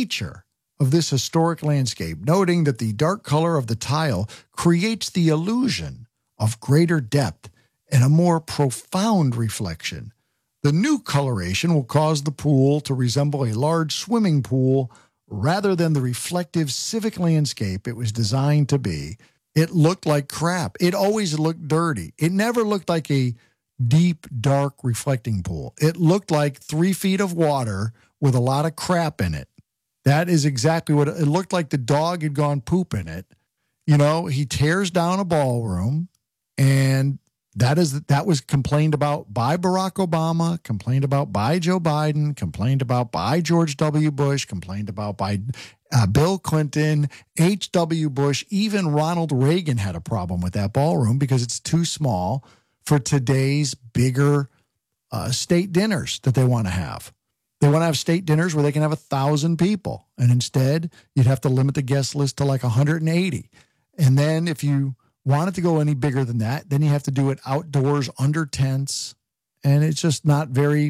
feature of this historic landscape, noting that the dark color of the tile creates the illusion of greater depth and a more profound reflection. The new coloration will cause the pool to resemble a large swimming pool rather than the reflective civic landscape it was designed to be. It looked like crap. It always looked dirty. It never looked like a deep, dark, reflecting pool. It looked like 3 feet of water with a lot of crap in it. That is exactly what it looked like. The dog had gone poop in it. You know, he tears down a ballroom, and that was complained about by Barack Obama, complained about by Joe Biden, complained about by George W. Bush, complained about by Bill Clinton, H.W. Bush. Even Ronald Reagan had a problem with that ballroom because it's too small for today's bigger state dinners that they want to have. They want to have state dinners where they can have 1,000 people. And instead, you'd have to limit the guest list to like 180. And then if you want it to go any bigger than that, then you have to do it outdoors under tents. And it's just not very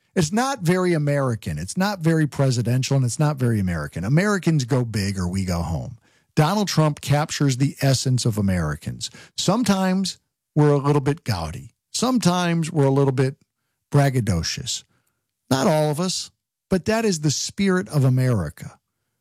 American. It's not very presidential, and it's not very American. Americans go big or we go home. Donald Trump captures the essence of Americans. Sometimes we're a little bit gaudy. Sometimes we're a little bit braggadocious. Not all of us, but that is the spirit of America.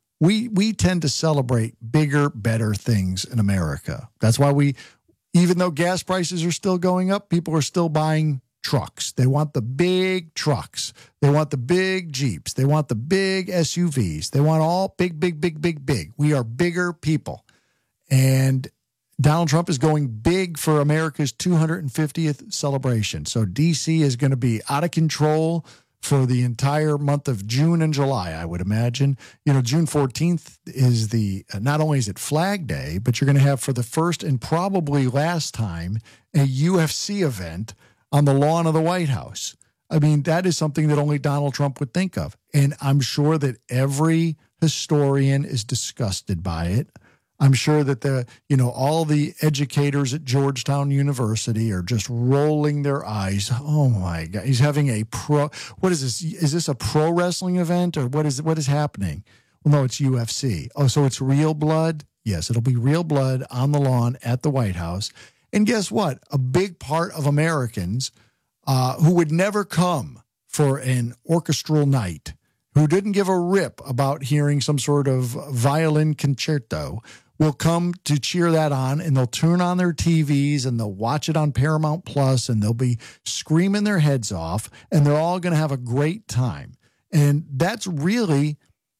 We tend to celebrate bigger, better things in America. That's why even though gas prices are still going up, people are still buying trucks. They want the big trucks. They want the big Jeeps. They want the big SUVs. They want all big, big, big, big, big. We are bigger people. And Donald Trump is going big for America's 250th celebration. So D.C. is going to be out of control for the entire month of June and July, I would imagine. You know, June 14th is not only is it Flag Day, but you're going to have for the first and probably last time a UFC event on the lawn of the White House. I mean, that is something that only Donald Trump would think of. And I'm sure that every historian is disgusted by it. I'm sure that all the educators at Georgetown University are just rolling their eyes. Oh my God. He's having what is this? Is this a pro wrestling event or what is happening? Well, no, it's UFC. Oh, so it's real blood? Yes, it'll be real blood on the lawn at the White House. And guess what? A big part of Americans who would never come for an orchestral night, who didn't give a rip about hearing some sort of violin concerto, will come to cheer that on, and they'll turn on their TVs and they'll watch it on Paramount Plus, and they'll be screaming their heads off, and they're all going to have a great time. And that's really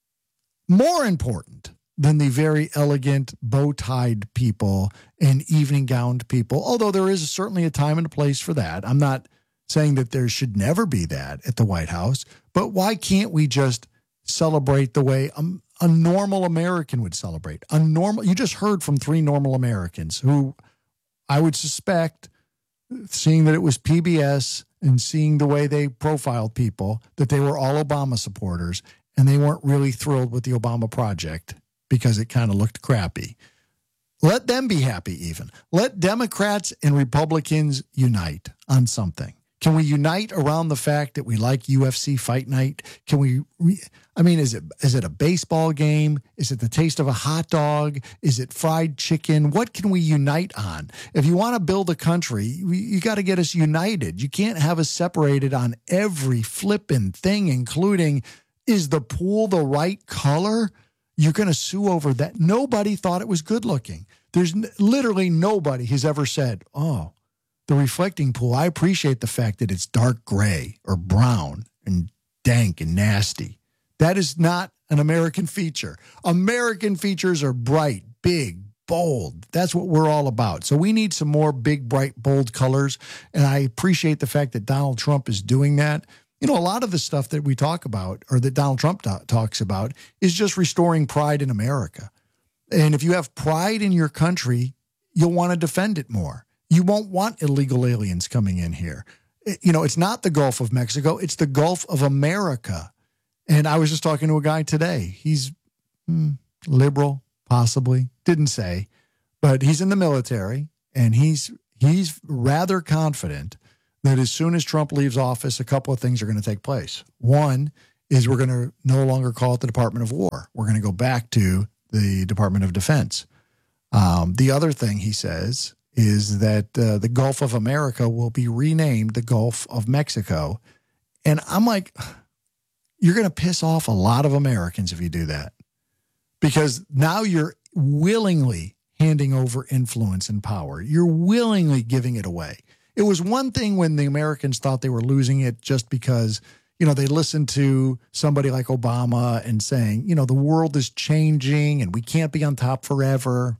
more important than the very elegant bow-tied people and evening-gowned people, although there is certainly a time and a place for that. I'm not saying that there should never be that at the White House, but why can't we just celebrate the way a normal American would celebrate? You just heard from 3 normal Americans who I would suspect, seeing that it was PBS and seeing the way they profiled people, that they were all Obama supporters and they weren't really thrilled with the Obama project because it kind of looked crappy. Let them be happy even. Let Democrats and Republicans unite on something. Can we unite around the fact that we like UFC Fight Night? Can we? Is it a baseball game? Is it the taste of a hot dog? Is it fried chicken? What can we unite on? If you want to build a country, you got to get us united. You can't have us separated on every flippin' thing, including, is the pool the right color? You're going to sue over that. Nobody thought it was good looking. There's literally nobody has ever said, oh, the reflecting pool, I appreciate the fact that it's dark gray or brown and dank and nasty. That is not an American feature. American features are bright, big, bold. That's what we're all about. So we need some more big, bright, bold colors. And I appreciate the fact that Donald Trump is doing that. You know, a lot of the stuff that we talk about, or that Donald Trump talks about, is just restoring pride in America. And if you have pride in your country, you'll want to defend it more. You won't want illegal aliens coming in here. You know, it's not the Gulf of Mexico. It's the Gulf of America. And I was just talking to a guy today. He's liberal, possibly. Didn't say. But he's in the military, and he's rather confident that as soon as Trump leaves office, a couple of things are going to take place. One is we're going to no longer call it the Department of War. We're going to go back to the Department of Defense. The other thing he says is that the Gulf of America will be renamed the Gulf of Mexico. And I'm like, you're going to piss off a lot of Americans if you do that, because now you're willingly handing over influence and power. You're willingly giving it away. It was one thing when the Americans thought they were losing it just because, they listened to somebody like Obama and saying, the world is changing and we can't be on top forever.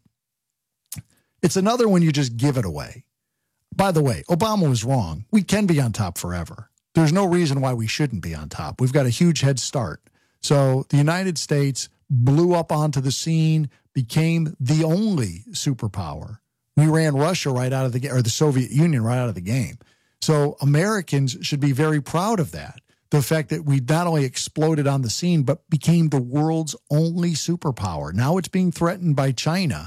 It's another when you just give it away. By the way, Obama was wrong. We can be on top forever. There's no reason why we shouldn't be on top. We've got a huge head start. So the United States blew up onto the scene, became the only superpower. We ran Russia right out of the game, or the Soviet Union right out of the game. So Americans should be very proud of that. The fact that we not only exploded on the scene, but became the world's only superpower. Now it's being threatened by China.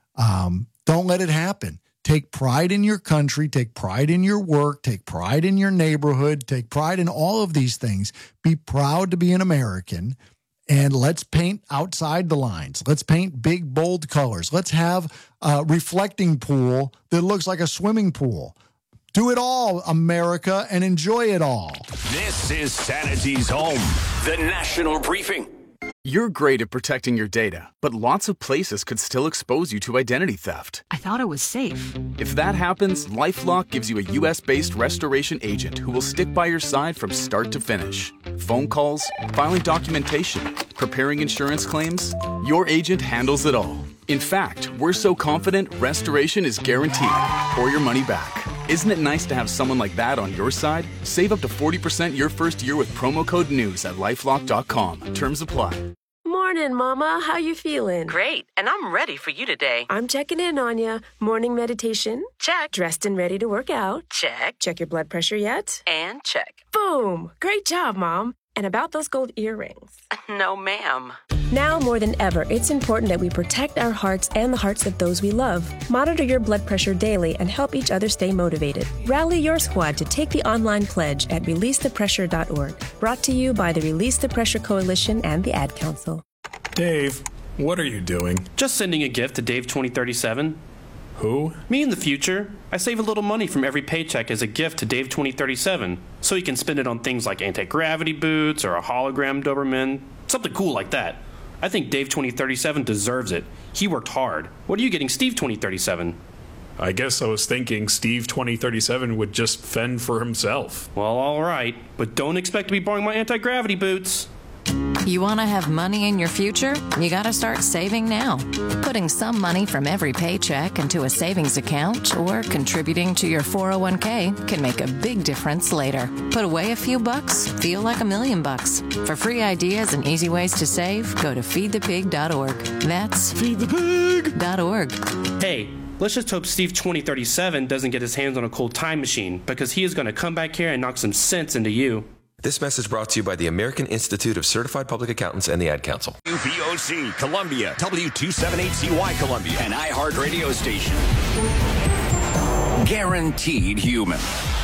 Don't let it happen. Take pride in your country, take pride in your work, take pride in your neighborhood, take pride in all of these things. Be proud to be an American, and let's paint outside the lines. Let's paint big, bold colors. Let's have a reflecting pool that looks like a swimming pool. Do it all, America, and enjoy it all. This is Sanity's home, the National Briefing. You're great at protecting your data, but lots of places could still expose you to identity theft. I thought it was safe. If that happens, LifeLock gives you a U.S.-based restoration agent who will stick by your side from start to finish. Phone calls, filing documentation, preparing insurance claims, your agent handles it all. In fact, we're so confident restoration is guaranteed or your money back. Isn't it nice to have someone like that on your side? Save up to 40% your first year with promo code NEWS at LifeLock.com. Terms apply. Morning, Mama. How you feeling? Great, and I'm ready for you today. I'm checking in on you. Morning meditation? Check. Dressed and ready to work out? Check. Check your blood pressure yet? And check. Boom! Great job, Mom. And about those gold earrings? No, ma'am. Now more than ever, it's important that we protect our hearts and the hearts of those we love. Monitor your blood pressure daily and help each other stay motivated. Rally your squad to take the online pledge at releasethepressure.org. Brought to you by the Release the Pressure Coalition and the Ad Council. Dave, what are you doing? Just sending a gift to Dave 2037. Who? Me in the future. I save a little money from every paycheck as a gift to Dave 2037, so he can spend it on things like anti-gravity boots or a hologram Doberman, something cool like that. I think Dave 2037 deserves it. He worked hard. What are you getting Steve 2037? I guess I was thinking Steve 2037 would just fend for himself. Well, all right, but don't expect to be borrowing my anti-gravity boots. You want to have money in your future? You got to start saving now. Putting some money from every paycheck into a savings account or contributing to your 401k can make a big difference later. Put away a few bucks, feel like $1 million. For free ideas and easy ways to save, go to feedthepig.org. That's feedthepig.org. Hey, let's just hope Steve 2037 doesn't get his hands on a cold time machine, because he is going to come back here and knock some sense into you. This message brought to you by the American Institute of Certified Public Accountants and the Ad Council. VOC, Columbia, W278CY, Columbia, an iHeart radio station. Guaranteed human.